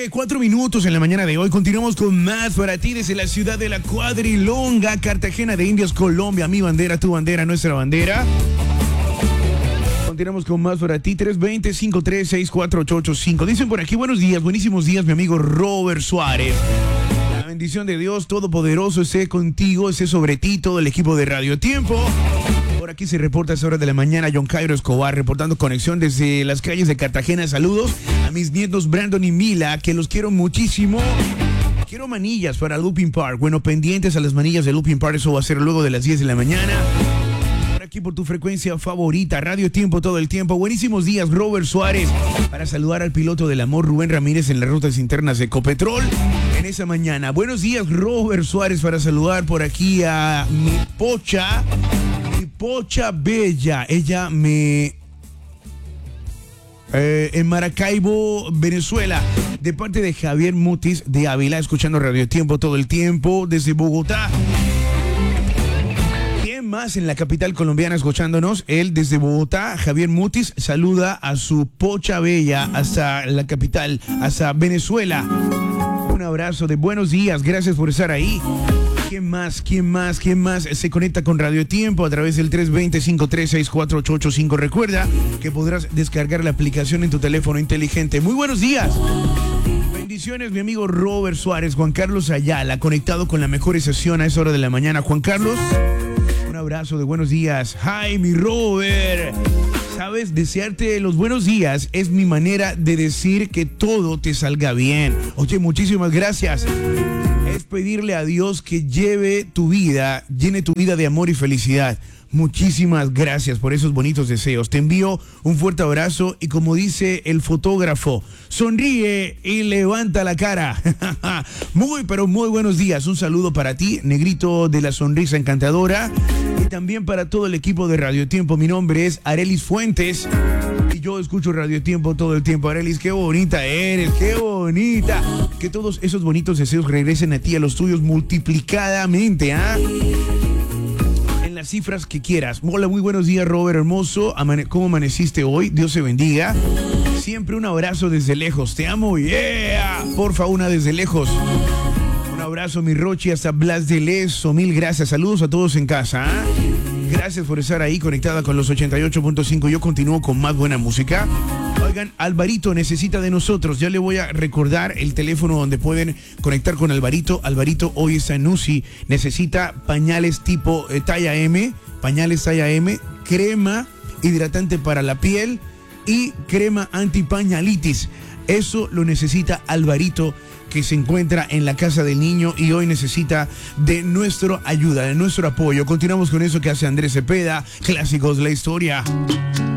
4 minutos en la mañana de hoy. Continuamos con más para ti desde la ciudad de la Cuadrilonga, Cartagena de Indias, Colombia. Mi bandera, tu bandera, nuestra bandera. Continuamos con más para ti, 320-536-4885. Dicen por aquí, buenos días, buenísimos días, mi amigo Robert Suárez. La bendición de Dios Todopoderoso esté contigo, esté sobre ti, todo el equipo de Radio Tiempo. Por aquí se reporta a esa hora de la mañana John Cairo Escobar, reportando conexión desde las calles de Cartagena. Saludos a mis nietos Brandon y Mila, que los quiero muchísimo. Quiero manillas para Looping Park. Bueno, pendientes a las manillas de Looping Park, eso va a ser luego de las 10 de la mañana. Aquí por tu frecuencia favorita, Radio Tiempo todo el tiempo. Buenísimos días, Robert Suárez, para saludar al piloto del amor Rubén Ramírez en las rutas internas de Ecopetrol en esa mañana. Buenos días, Robert Suárez, para saludar por aquí a mi Pocha Bella. Ella en Maracaibo, Venezuela, de parte de Javier Mutis de Ávila, escuchando Radio Tiempo todo el tiempo desde Bogotá. Más en la capital colombiana escuchándonos, él desde Bogotá, Javier Mutis, saluda a su Pocha Bella hasta la capital, hasta Venezuela. Un abrazo de buenos días, gracias por estar ahí. ¿Quién más se conecta con Radio Tiempo a través del 320-536-4885? Recuerda que podrás descargar la aplicación en tu teléfono inteligente. Muy buenos días. Bendiciones, mi amigo Robert Suárez. Juan Carlos Ayala, conectado con la mejor sesión a esa hora de la mañana. Juan Carlos, un abrazo de buenos días. Hi, mi Robert. Sabes, desearte los buenos días es mi manera de decir que todo te salga bien. Oye, muchísimas gracias. Es pedirle a Dios que llene tu vida de amor y felicidad. Muchísimas gracias por esos bonitos deseos. Te envío un fuerte abrazo y, como dice el fotógrafo, sonríe y levanta la cara. Pero muy buenos días. Un saludo para ti, negrito de la sonrisa encantadora, y también para todo el equipo de Radio Tiempo. Mi nombre es Arelis Fuentes y yo escucho Radio Tiempo todo el tiempo. Arelis, qué bonita eres, qué bonita. Que todos esos bonitos deseos regresen a ti, a los tuyos, multiplicadamente, ¿ah? Las cifras que quieras. Hola, muy buenos días, Robert, hermoso. ¿Cómo amaneciste hoy? Dios te bendiga. Siempre un abrazo desde lejos. Te amo, yeah. Porfa, una desde lejos. Un abrazo, mi Rochi, hasta Blas de Leso. Mil gracias. Saludos a todos en casa, ¿eh? Gracias por estar ahí conectada con los 88.5. Yo continúo con más buena música. Oigan, Alvarito necesita de nosotros. Ya le voy a recordar el teléfono donde pueden conectar con Alvarito. Alvarito hoy está en UCI. Necesita pañales tipo talla M, crema hidratante para la piel y crema antipañalitis. Eso lo necesita Alvarito, que se encuentra en la casa del niño y hoy necesita de nuestra ayuda, de nuestro apoyo. Continuamos con eso que hace Andrés Cepeda, Clásicos, la historia.